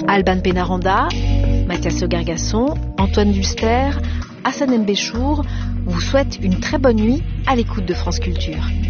Alban Pénaranda, Mathias Le Gargasson, Antoine Duster, Hassan Mbéchour vous souhaitent une très bonne nuit à l'écoute de France Culture.